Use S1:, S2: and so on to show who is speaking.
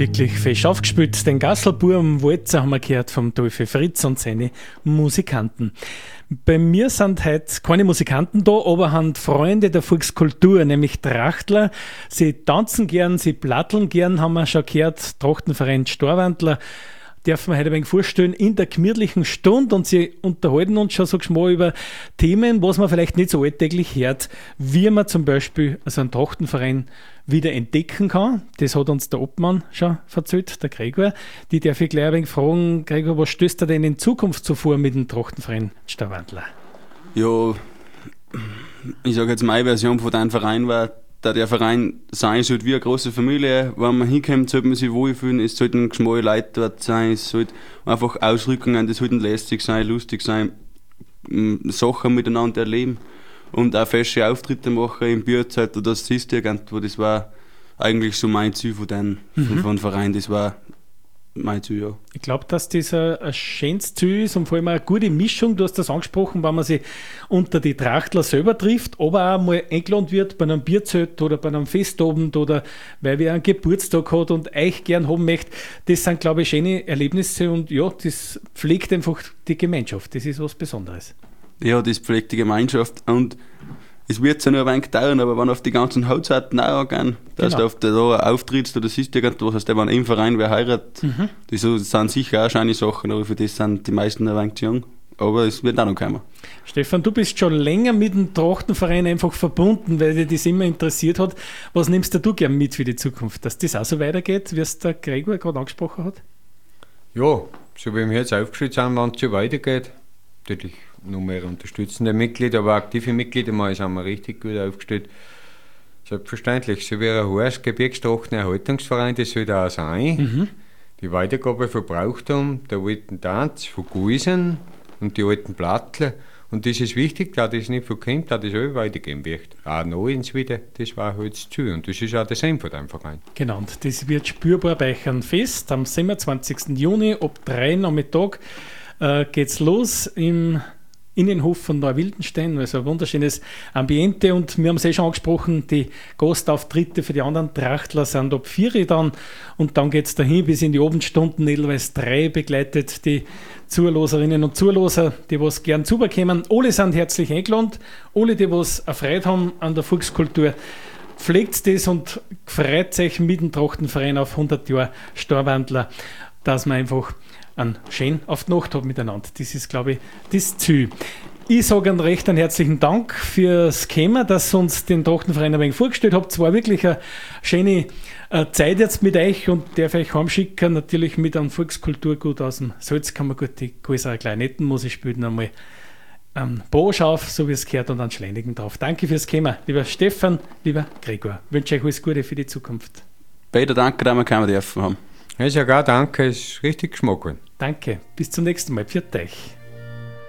S1: Wirklich fesch aufgespielt. Den Gasselburm Walzer haben wir gehört vom Teufel Fritz und seine Musikanten. Bei mir sind heute keine Musikanten da, aber haben Freunde der Volkskultur, nämlich Trachtler. Sie tanzen gern, sie platteln gern, haben wir schon gehört. Trachtenverein Storwandler dürfen wir heute ein wenig vorstellen, in der gemütlichen Stunde, und sie unterhalten uns schon so mal über Themen, was man vielleicht nicht so alltäglich hört, wie man zum Beispiel so einen Trachtenverein wieder entdecken kann. Das hat uns der Obmann schon erzählt, der Gregor. Die darf ich gleich ein wenig fragen, Gregor, was stößt er denn in Zukunft so vor mit dem Trachtenverein Storwandler?
S2: Ja, ich sage jetzt, meine Version von deinem Verein war, da der Verein sein sollte wie eine große Familie. Wenn man hinkommt, sollte man sich wohlfühlen, es sollten geschmaue Leute dort sein, es sollte einfach Ausrückungen, das sollten lästig sein, lustig sein, Sachen miteinander erleben und auch feste Auftritte machen im Bierzeit oder das siehst du irgendwo. Das war eigentlich so mein Ziel von dem Verein, das war mein Ziel, ja. Ich
S1: glaube, dass das ein schönes Ziel ist und vor allem eine gute Mischung. Du hast das angesprochen, wenn man sich unter die Trachtler selber trifft, aber auch mal eingeladen wird bei einem Bierzelt oder bei einem Festabend oder weil wer einen Geburtstag hat und euch gern haben möchte. Das sind, glaube ich, schöne Erlebnisse und ja, das pflegt einfach die Gemeinschaft. Das ist was Besonderes.
S2: Ja, das pflegt die Gemeinschaft und es wird ja nur ein wenig dauern, aber wenn auf die ganzen Hochzeiten auch gehen, dass du auf der da auftrittst oder siehst irgendwas, heißt, wenn im Verein wer heiratet, das sind sicher auch schöne Sachen, aber für das sind die meisten ein wenig zu jung. Aber es wird auch noch kommen.
S1: Stefan, du bist schon länger mit dem Trachtenverein einfach verbunden, weil dich das immer interessiert hat. Was nimmst du gern mit für die Zukunft? Dass das auch so weitergeht, wie es der Gregor gerade angesprochen hat?
S3: Ja, so wie wir jetzt aufgestellt sind, wenn es so weitergeht, natürlich noch mehr unterstützende Mitglieder, aber aktive Mitglieder, mal sind wir richtig gut aufgestellt. Selbstverständlich, so wie ein hohes Gebirgstrachtenerhaltungsverein, das soll da auch sein. Die Weitergabe von Brauchtum, der alten Tanz, von Guisen und die alten Plattler. Und das ist wichtig, da das nicht verkommt, da das auch weitergehen wird. Auch Neuens wieder, das war halt das Ziel. Und das ist auch der Sinn von dem Verein.
S1: Genau, und das wird spürbar bei einem Fest. Am 27. Juni ab 3 Nachmittag geht's los im Innenhof von Neuwildenstein, also ein wunderschönes Ambiente, und wir haben es schon angesprochen, die Gastauftritte für die anderen Trachtler sind ab 4 dann, und dann geht es dahin bis in die Abendstunden, Edelweiss 3 begleitet die Zuloserinnen und Zuloser, die was gern zubekommen. Alle sind herzlich eingeladen, alle, die was eine Freude haben an der Volkskultur, pflegt das und freut sich mit dem Trachtenverein auf 100 Jahre Storwandler, dass man einfach einen schön auf die Nacht hat miteinander. Das ist, glaube ich, das Ziel. Ich sage einen recht herzlichen Dank fürs Kommen, dass ihr uns den Trachtenverein ein wenig vorgestellt habt. Es war wirklich eine schöne Zeit jetzt mit euch und darf euch heimschicken. Natürlich mit einem Volkskulturgut aus dem Salz kann man gut die größere Klarinetten muss ich spielen, einmal einen Bosch auf, so wie es gehört, und einen Schleinigen drauf. Danke fürs Kommen, lieber Stefan, lieber Gregor. Ich wünsche euch alles Gute für die Zukunft.
S2: Beide danke, dass wir kommen dürfen haben.
S3: Ja, gar danke, es ist richtig Geschmack geworden.
S1: Danke, bis zum nächsten Mal. Pfiat euch.